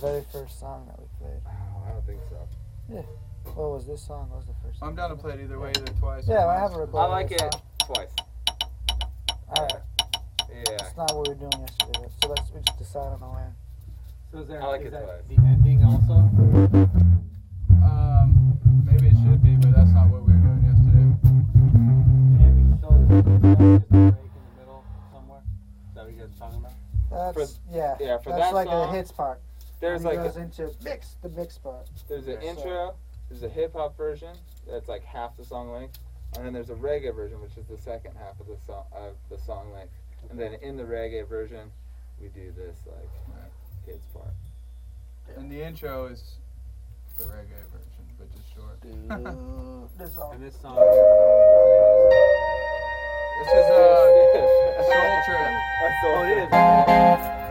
very first song that we played. Oh, I don't think so. Yeah. What was this song? What was the first song? I'm down to play it either way, either twice. Yeah, or I have once. a rebuttal. I like to this it song. twice. Alright. Yeah. That's not what we were doing yesterday. So we just decide on the way. So is there I like is it that twice. the ending also? Maybe it should be, but that's not what we were doing yesterday. The ending still is just a break in the middle somewhere? Is that what you guys are talking about? That's for that's that like song, the hits part. There's and it like goes into the mix part. there's an intro, there's a hip hop version that's like half the song length, and then there's a reggae version which is the second half of the song length. And then in the reggae version, we do this like hits part. And the intro is the reggae version, but just short. This song. And this song This is Soul Trip. That's Oh, it is.